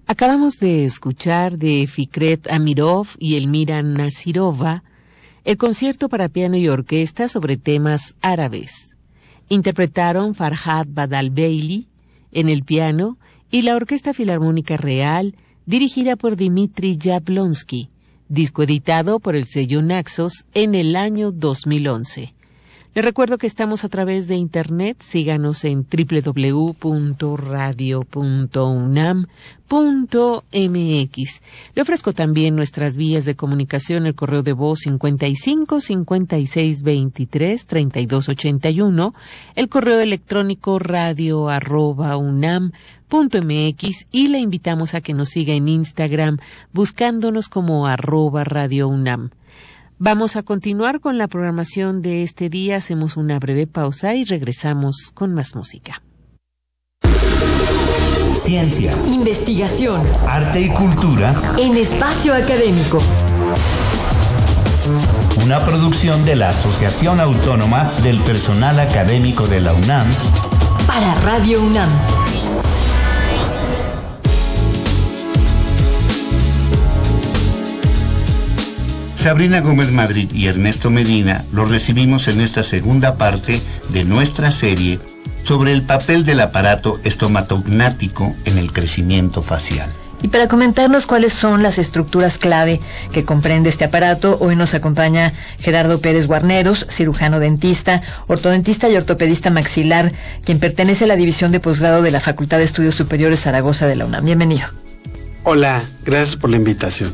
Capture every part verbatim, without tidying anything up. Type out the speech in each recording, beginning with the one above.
Acabamos de escuchar de Fikret Amirov y Elmira Nasirova el concierto para piano y orquesta sobre temas árabes. Interpretaron Farhad Badalbeyli en el piano y la Orquesta Filarmónica Real, dirigida por Dmitri Jablonsky, disco editado por el sello Naxos en el año dos mil once. Les recuerdo que estamos a través de internet. Síganos en doble u doble u doble u punto radio punto unam punto m x. Le ofrezco también nuestras vías de comunicación, el correo de voz cincuenta y cinco, cincuenta y seis, veintitrés, treinta y dos ochenta y uno, el correo electrónico radio arroba unam punto m x y le invitamos a que nos siga en Instagram buscándonos como arroba radio unam. Vamos a continuar con la programación de este día. Hacemos una breve pausa y regresamos con más música. Ciencia, investigación, arte y cultura en espacio académico. Una producción de la Asociación Autónoma del Personal Académico de la UNAM para Radio UNAM. Sabrina Gómez Madrid y Ernesto Medina los recibimos en esta segunda parte de nuestra serie sobre el papel del aparato estomatognático en el crecimiento facial. Y para comentarnos cuáles son las estructuras clave que comprende este aparato, hoy nos acompaña Gerardo Pérez Guarneros, cirujano dentista, ortodontista y ortopedista maxilar, quien pertenece a la División de Posgrado de la Facultad de Estudios Superiores Zaragoza de la UNAM. Bienvenido. Hola, gracias por la invitación.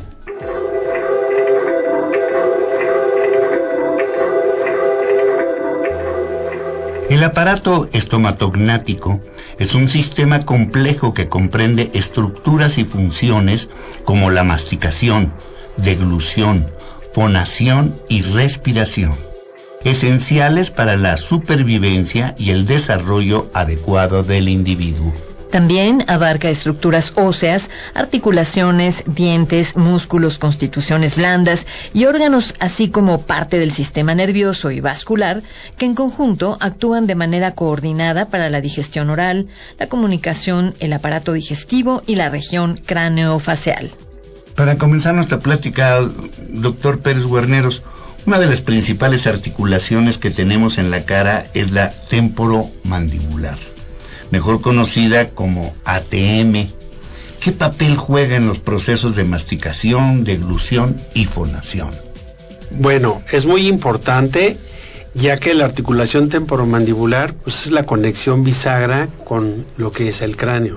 El aparato estomatognático es un sistema complejo que comprende estructuras y funciones como la masticación, deglución, fonación y respiración, esenciales para la supervivencia y el desarrollo adecuado del individuo. También abarca estructuras óseas, articulaciones, dientes, músculos, constituciones blandas y órganos, así como parte del sistema nervioso y vascular, que en conjunto actúan de manera coordinada para la digestión oral, la comunicación, el aparato digestivo y la región craneofacial. Para comenzar nuestra plática, doctor Pérez Guarneros, una de las principales articulaciones que tenemos en la cara es la temporomandibular, mejor conocida como A T M. ¿Qué papel juega en los procesos de masticación, deglución y fonación? Bueno, es muy importante, ya que la articulación temporomandibular pues, es la conexión bisagra con lo que es el cráneo.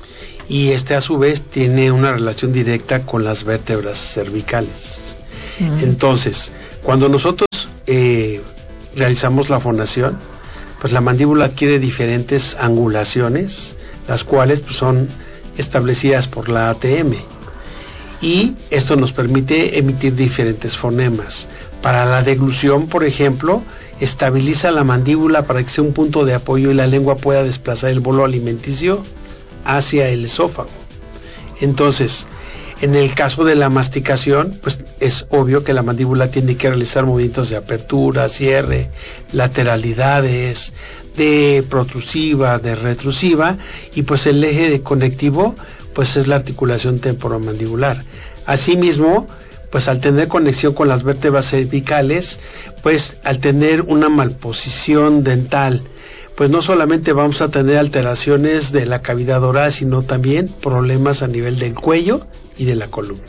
Y este a su vez tiene una relación directa con las vértebras cervicales. Uh-huh. Entonces, cuando nosotros eh, realizamos la fonación, pues la mandíbula adquiere diferentes angulaciones, las cuales pues, son establecidas por la A T M. Y esto nos permite emitir diferentes fonemas. Para la deglución, por ejemplo, estabiliza la mandíbula para que sea un punto de apoyo y la lengua pueda desplazar el bolo alimenticio hacia el esófago. Entonces, en el caso de la masticación, pues es obvio que la mandíbula tiene que realizar movimientos de apertura, cierre, lateralidades, de protrusiva, de retrusiva, y pues el eje de conectivo, pues es la articulación temporomandibular. Asimismo, pues al tener conexión con las vértebras cervicales, pues al tener una malposición dental, pues no solamente vamos a tener alteraciones de la cavidad oral, sino también problemas a nivel del cuello y de la columna.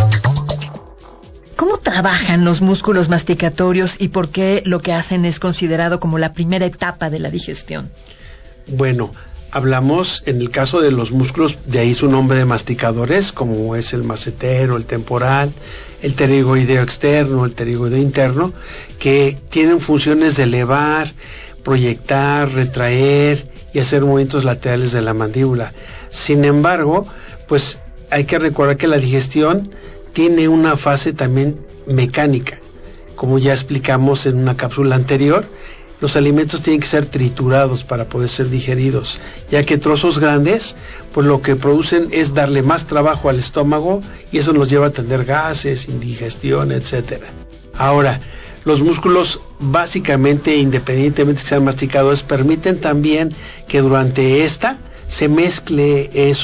¿Cómo trabajan los músculos masticatorios y por qué lo que hacen es considerado como la primera etapa de la digestión? Bueno, hablamos en el caso de los músculos, de ahí su nombre de masticadores, como es el macetero, el temporal, el pterigoideo externo, el pterigoideo interno, que tienen funciones de elevar, proyectar, retraer y hacer movimientos laterales de la mandíbula. Sin embargo, pues hay que recordar que la digestión tiene una fase también mecánica. Como ya explicamos en una cápsula anterior, los alimentos tienen que ser triturados para poder ser digeridos, ya que trozos grandes, pues lo que producen es darle más trabajo al estómago y eso nos lleva a tener gases, indigestión, etcétera. Ahora, los músculos básicamente, independientemente de que sean masticadores, permiten también que durante esta se mezcle esos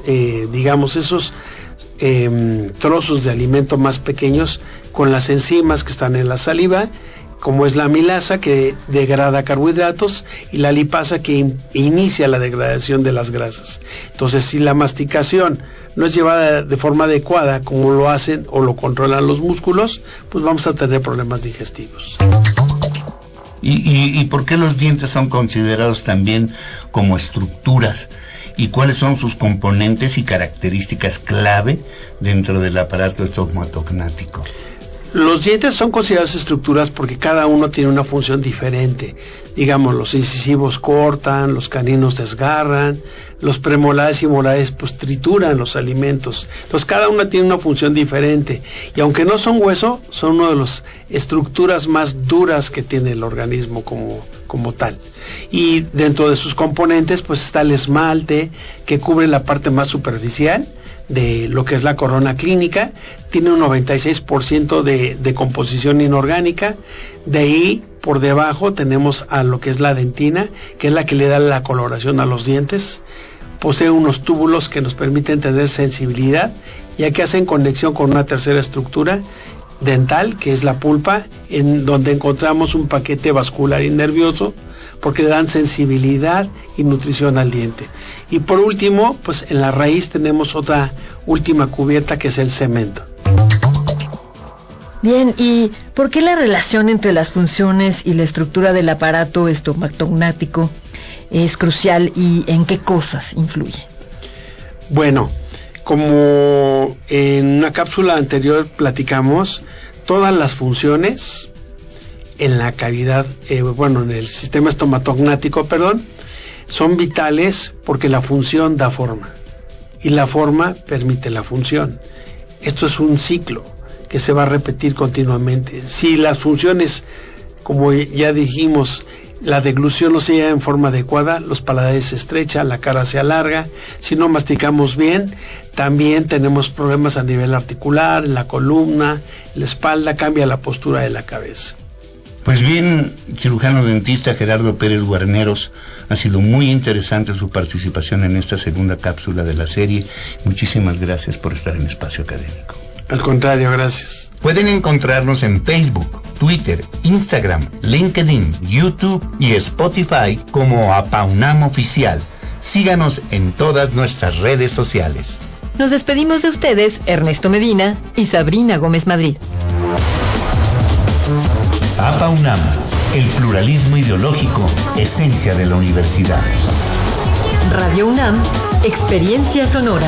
eh, digamos, esos eh, trozos de alimento más pequeños con las enzimas que están en la saliva, como es la amilasa que degrada carbohidratos y la lipasa que in, inicia la degradación de las grasas. Entonces, si la masticación no es llevada de forma adecuada como lo hacen o lo controlan los músculos, pues vamos a tener problemas digestivos. ¿Y, y, y por qué los dientes son considerados también como estructuras? ¿Y cuáles son sus componentes y características clave dentro del aparato estomatognático? Los dientes son considerados estructuras porque cada uno tiene una función diferente. Digamos, los incisivos cortan, los caninos desgarran, los premolares y molares pues trituran los alimentos. Entonces cada uno tiene una función diferente. Y aunque no son hueso, son una de las estructuras más duras que tiene el organismo como, como tal. Y dentro de sus componentes pues está el esmalte, que cubre la parte más superficial de lo que es la corona clínica, tiene un noventa y seis por ciento de, de composición inorgánica. De ahí por debajo tenemos a lo que es la dentina, que es la que le da la coloración a los dientes. Posee unos túbulos que nos permiten tener sensibilidad, ya que hacen conexión con una tercera estructura dental, que es la pulpa, en donde encontramos un paquete vascular y nervioso, porque le dan sensibilidad y nutrición al diente. Y por último, pues en la raíz tenemos otra última cubierta que es el cemento. Bien, ¿y por qué la relación entre las funciones y la estructura del aparato estomatognático es crucial y en qué cosas influye? Bueno, como en una cápsula anterior platicamos, todas las funciones en la cavidad, eh, bueno, en el sistema estomatognático, perdón, son vitales porque la función da forma y la forma permite la función. Esto es un ciclo que se va a repetir continuamente. Si las funciones, como ya dijimos, la deglución no se lleva en forma adecuada, los paladares se estrechan, la cara se alarga. Si no masticamos bien, también tenemos problemas a nivel articular, en la columna, en la espalda, cambia la postura de la cabeza. Pues bien, cirujano dentista Gerardo Pérez Guarneros, ha sido muy interesante su participación en esta segunda cápsula de la serie. Muchísimas gracias por estar en Espacio Académico. Al contrario, gracias. Pueden encontrarnos en Facebook, Twitter, Instagram, LinkedIn, YouTube y Spotify como APAUNAM Oficial. Síganos en todas nuestras redes sociales. Nos despedimos de ustedes, Ernesto Medina y Sabrina Gómez Madrid. APAUNAM, el pluralismo ideológico, esencia de la universidad. Radio UNAM, experiencia sonora.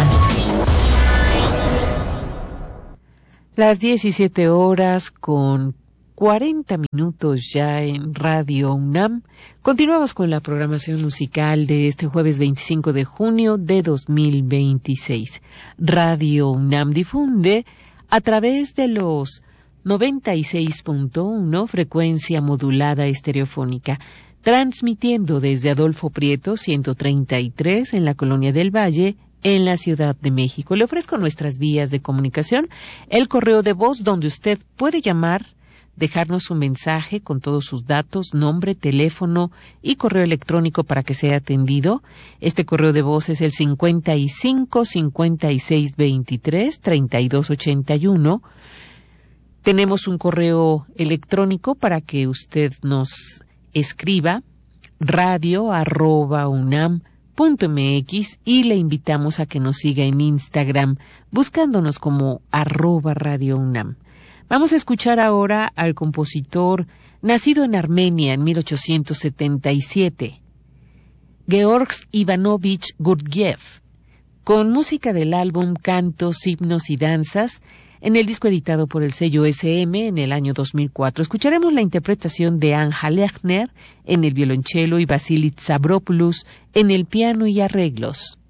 Las diecisiete horas con cuarenta minutos ya en Radio UNAM. Continuamos con la programación musical de este jueves veinticinco de junio de dos mil veintiséis. Radio UNAM difunde a través de los noventa y seis punto uno frecuencia modulada estereofónica, transmitiendo desde Adolfo Prieto ciento treinta y tres en la Colonia del Valle, en la Ciudad de México. Le ofrezco nuestras vías de comunicación, el correo de voz donde usted puede llamar, dejarnos un mensaje con todos sus datos, nombre, teléfono y correo electrónico para que sea atendido. Este correo de voz es el cincuenta y cinco, cincuenta y seis, veintitrés, treinta y dos, ochenta y uno. Tenemos un correo electrónico para que usted nos escriba, radio arroba unam punto mx, y le invitamos a que nos siga en Instagram buscándonos como arroba Radio UNAM. Vamos a escuchar ahora al compositor nacido en Armenia en mil ochocientos setenta y siete, Georg Ivanovich Gurdjieff, con música del álbum Cantos, Himnos y Danzas, en el disco editado por el sello ese eme en el año dos mil cuatro. Escucharemos la interpretación de Anja Lechner en el violonchelo y Vasily Stavropoulos en el piano y arreglos.